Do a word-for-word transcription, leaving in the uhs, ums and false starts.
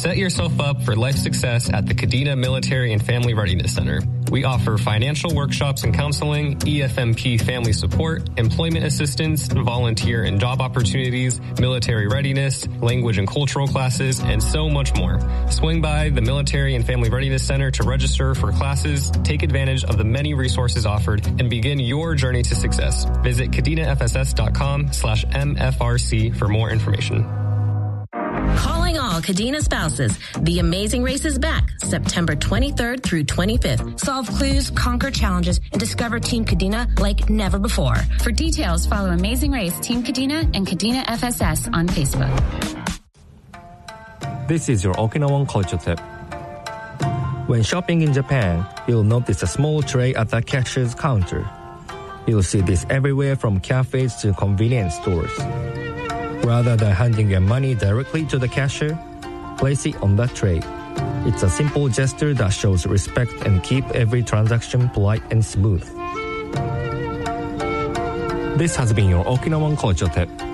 Set yourself up for life success at the Kadena Military and Family Readiness Center. We offer financial workshops and counseling, E F M P family support, employment assistance, volunteer and job opportunities, military readiness, language and cultural classes, and so much more. Swing by the Military and Family Readiness Center to register for classes, take advantage of the many resources offered, and begin your journey to success. Visit kadena f s s dot com slash M F R C for more information. Calling all Kadena spouses. The Amazing Race is back September twenty-third through twenty-fifth. Solve clues, conquer challenges, and discover Team Kadena like never before. For details, follow Amazing Race Team Kadena and Kadena F S S on Facebook. This is your Okinawan culture tip. When shopping in Japan, you'll notice a small tray at the cashier's counter. You'll see this everywhere from cafes to convenience stores. Rather than handing your money directly to the cashier, place it on the tray. It's a simple gesture that shows respect and keep every transaction polite and smooth. This has been your Okinawan culture tip.